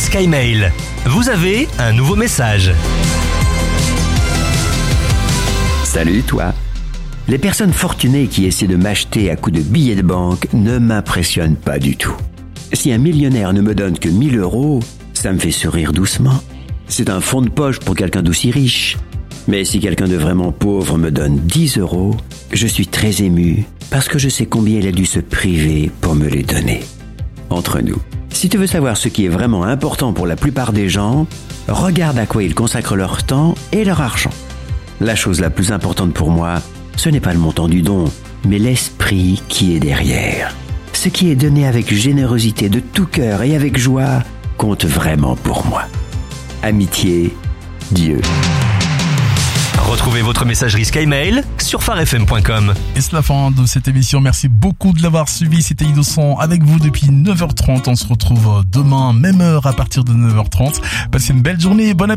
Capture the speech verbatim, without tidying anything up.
Skymail. Vous avez un nouveau message. Salut toi. Les personnes fortunées qui essaient de m'acheter à coups de billets de banque ne m'impressionnent pas du tout. Si un millionnaire ne me donne que mille euros, ça me fait sourire doucement. C'est un fond de poche pour quelqu'un d'aussi riche. Mais si quelqu'un de vraiment pauvre me donne dix euros, je suis très ému parce que je sais combien il a dû se priver pour me les donner. Entre nous, si tu veux savoir ce qui est vraiment important pour la plupart des gens, regarde à quoi ils consacrent leur temps et leur argent. La chose la plus importante pour moi, ce n'est pas le montant du don, mais l'esprit qui est derrière. Ce qui est donné avec générosité de tout cœur et avec joie compte vraiment pour moi. Amitié, Dieu. Retrouvez votre messagerie Skymail sur phare f m point com. Et c'est la fin de cette émission. Merci beaucoup de l'avoir suivi. C'était Innocent avec vous depuis neuf heures trente. On se retrouve demain, même heure à partir de neuf heures trente. Passez une belle journée et bon appétit.